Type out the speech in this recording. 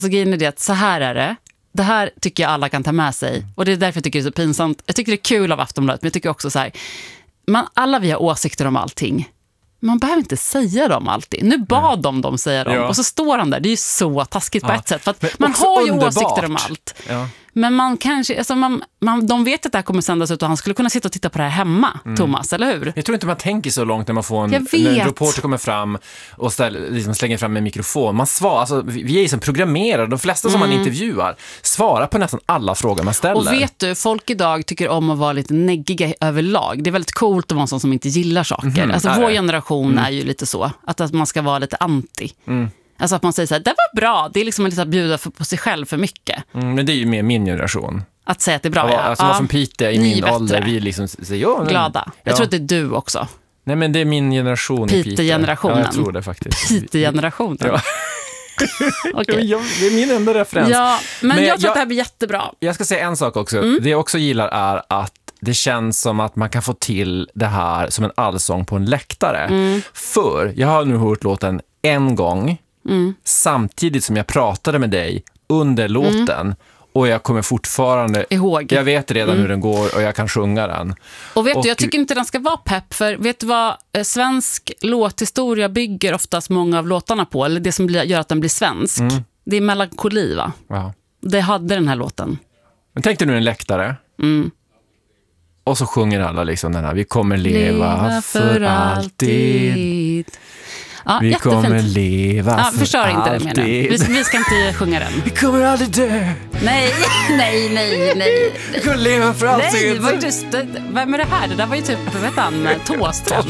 Så grejen är det att så här är det. Det här tycker jag alla kan ta med sig. Och det är därför jag tycker det är så pinsamt. Jag tycker det är kul av Aftonbladet, men jag tycker också så här. Alla vi har åsikter om allting. Man behöver inte säga dem alltid. Nu bad de säga dem. Och så står han där. Det är ju så taskigt på ett sätt. För att man har ju åsikter om allt. Ja. Men man kanske, alltså de vet att det här kommer sändas ut och han skulle kunna sitta och titta på det här hemma, Thomas, eller hur? Jag tror inte man tänker så långt när man får en reporter kommer fram och liksom slänger fram en mikrofon. Man svarar, alltså, vi är ju som programmerare, de flesta som man intervjuar svarar på nästan alla frågor man ställer. Och vet du, folk idag tycker om att vara lite neggiga överlag. Det är väldigt coolt att vara en sån som inte gillar saker. Alltså vår generation är ju lite så, att man ska vara lite anti. Alltså att man säger så här, det var bra. Det är liksom lite att bjuda på sig själv för mycket. Men det är ju mer min generation. Att säga att det är bra, Alltså man från Piteå i min ålder, vi liksom säger glada. Jag tror att det är du också. Nej, men det är min generation i Piteå. Piteå-generationen. Ja, jag tror det faktiskt. Piteå-generationen. Ja. Okay. Det är min enda referens. Ja, men jag tror att det här blir jättebra. Jag ska säga en sak också. Det jag också gillar är att det känns som att man kan få till det här som en allsång på en läktare. För jag har nu hört låten en gång samtidigt som jag pratade med dig under låten och jag kommer fortfarande ihåg. Jag vet redan hur den går och jag kan sjunga den. Och vet du, jag tycker inte den ska vara pepp, för vet du vad svensk låthistoria bygger oftast många av låtarna på, eller det som gör att den blir svensk. Det är melankoli, va? Ja. Det hade den här låten. Men tänk dig nu en läktare. Och så sjunger alla liksom den här: vi kommer leva för alltid. Ja, vi jättefint. Kommer leva för förstör inte alltid. Det, menar. Vi ska inte sjunga den. Vi kommer aldrig dö. Nej. Vi kommer leva för alltid. Nej, vad är det? Vem är det här? Det där var ju typ, vet han, Thåström.